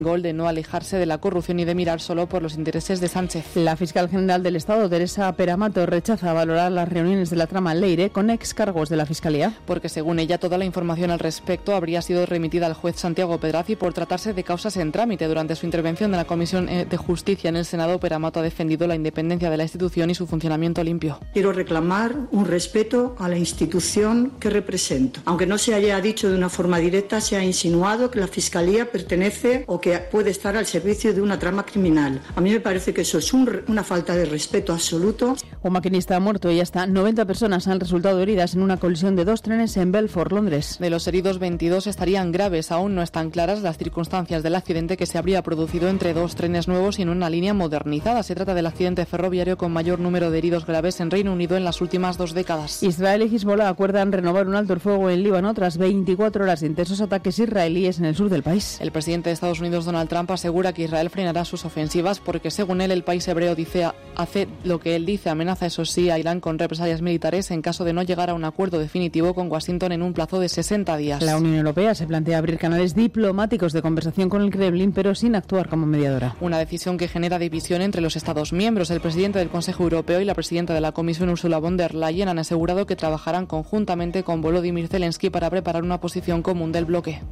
gol de no alejarse de la corrupción y de mirar solo por los intereses de Sánchez. La fiscal general del Estado, Teresa Peramato, rechaza valorar las reuniones de la trama Leire con excargos de la Fiscalía. Porque según ella toda la información al respecto habría sido remitida al juez Santiago Pedrazi por tratarse de causas en trámite. Durante su intervención en la Comisión de Justicia en el Senado, Peramato ha defendido la independencia de la institución y su funcionamiento limpio. Quiero reclamar un respeto a la institución que represento. Aunque no se haya dicho de una forma directa, se ha insinuado que la Fiscalía pertenece o que puede estar al servicio de una trama criminal. A mí me parece que eso es una falta de respeto absoluto. Un maquinista ha muerto y hasta 90 personas han resultado heridas en una colisión de 2 trenes en Belfort, Londres. De los heridos, 22 estarían graves. Aún no están claras las circunstancias del accidente, que se habría producido entre 2 trenes nuevos y en una línea modernizada. Se trata del accidente ferroviario con mayor número de heridos graves en Reino Unido en las últimas 2 décadas. Israel y Hezbollah acuerdan renovar un alto el fuego en Líbano tras 24 horas de intensos ataques israelíes en el sur del país. El presidente de Estados Unidos, Donald Trump, asegura que Israel frenará sus ofensivas porque, según él, el país hebreo hace lo que él dice, amenaza, eso sí, a Irán con represalias militares en caso de no llegar a un acuerdo definitivo con Washington en un plazo de 60 días. La Unión Europea se plantea abrir canales diplomáticos de conversación con el Kremlin, pero sin actuar como mediadora. Una decisión que genera división entre los Estados miembros. El presidente del Consejo Europeo y la presidenta de la Comisión, Ursula von der Leyen, han asegurado que trabajarán conjuntamente con Volodymyr Zelensky para preparar una posición común del bloque.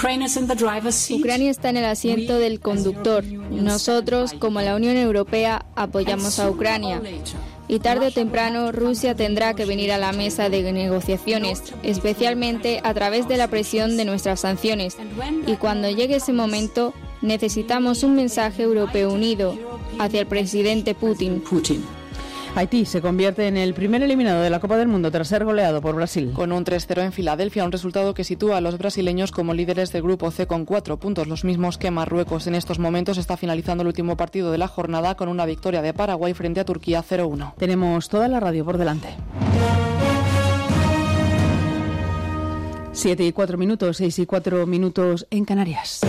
Ucrania está en el asiento del conductor. Nosotros, como la Unión Europea, apoyamos a Ucrania. Y tarde o temprano Rusia tendrá que venir a la mesa de negociaciones, especialmente a través de la presión de nuestras sanciones. Y cuando llegue ese momento, necesitamos un mensaje europeo unido hacia el presidente Putin. Haití se convierte en el primer eliminado de la Copa del Mundo tras ser goleado por Brasil. Con un 3-0 en Filadelfia, un resultado que sitúa a los brasileños como líderes del grupo C con 4 puntos, los mismos que Marruecos. En estos momentos está finalizando el último partido de la jornada con una victoria de Paraguay frente a Turquía 0-1. Tenemos toda la radio por delante. 7:04, 6:04 en Canarias.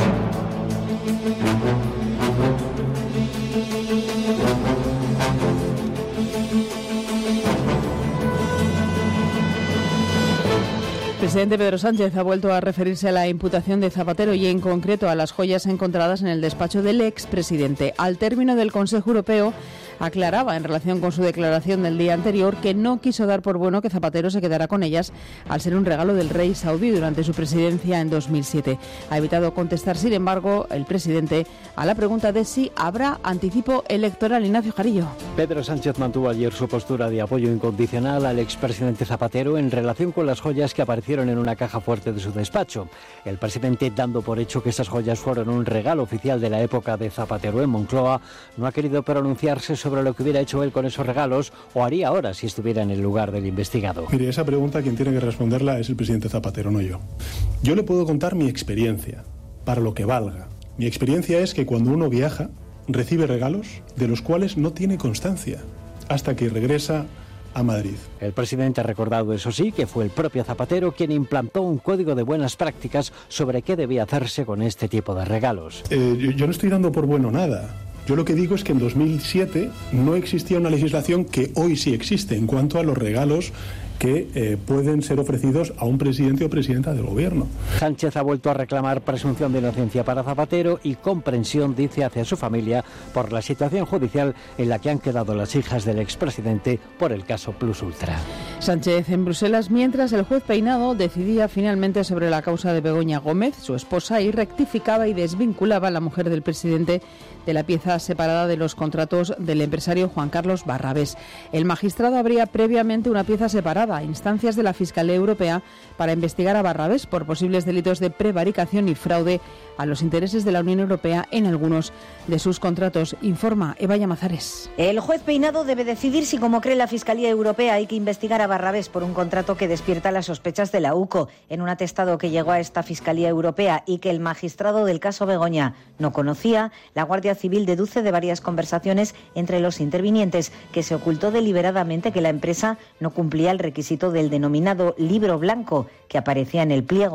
El presidente Pedro Sánchez ha vuelto a referirse a la imputación de Zapatero y en concreto a las joyas encontradas en el despacho del expresidente. Al término del Consejo Europeo, aclaraba en relación con su declaración del día anterior que no quiso dar por bueno que Zapatero se quedara con ellas al ser un regalo del rey saudí durante su presidencia en 2007. Ha evitado contestar, sin embargo, el presidente a la pregunta de si habrá anticipo electoral. Ignacio Jarillo. Pedro Sánchez mantuvo ayer su postura de apoyo incondicional al expresidente Zapatero en relación con las joyas que aparecieron en una caja fuerte de su despacho. El presidente, dando por hecho que esas joyas fueron un regalo oficial de la época de Zapatero en Moncloa, no ha querido pronunciarse sobre lo que hubiera hecho él con esos regalos o haría ahora si estuviera en el lugar del investigado. Mire, esa pregunta quien tiene que responderla es el presidente Zapatero, no yo. Yo le puedo contar mi experiencia, para lo que valga. Mi experiencia es que cuando uno viaja, recibe regalos de los cuales no tiene constancia, hasta que regresa a Madrid. El presidente ha recordado, eso sí, que fue el propio Zapatero quien implantó un código de buenas prácticas sobre qué debía hacerse con este tipo de regalos. Yo no estoy dando por bueno nada. Yo lo que digo es que en 2007 no existía una legislación que hoy sí existe en cuanto a los regalos que pueden ser ofrecidos a un presidente o presidenta del gobierno. Sánchez ha vuelto a reclamar presunción de inocencia para Zapatero y comprensión, dice, hacia su familia por la situación judicial en la que han quedado las hijas del expresidente por el caso Plus Ultra. Sánchez en Bruselas, mientras el juez Peinado decidía finalmente sobre la causa de Begoña Gómez, su esposa, y rectificaba y desvinculaba a la mujer del presidente de la pieza separada de los contratos del empresario Juan Carlos Barrabés. El magistrado abría previamente una pieza separada a instancias de la Fiscalía Europea para investigar a Barrabés por posibles delitos de prevaricación y fraude a los intereses de la Unión Europea en algunos de sus contratos. Informa Eva Llamazares. El juez Peinado debe decidir si, como cree la Fiscalía Europea, hay que investigar a Barrabés por un contrato que despierta las sospechas de la UCO. En un atestado que llegó a esta Fiscalía Europea y que el magistrado del caso Begoña no conocía, la Guardia Civil deduce de varias conversaciones entre los intervinientes que se ocultó deliberadamente que la empresa no cumplía el requisito del denominado libro blanco que aparecía en el pliego.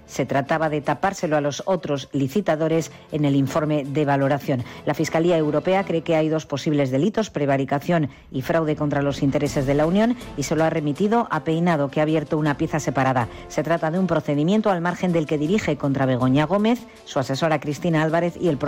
se trataba de tapárselo a los otros licitadores en el informe de valoración. La Fiscalía Europea cree que hay 2 posibles delitos, prevaricación y fraude contra los intereses de la Unión, y se lo ha remitido a Peinado, que ha abierto una pieza separada. Se trata de un procedimiento al margen del que dirige contra Begoña Gómez, su asesora Cristina Álvarez y el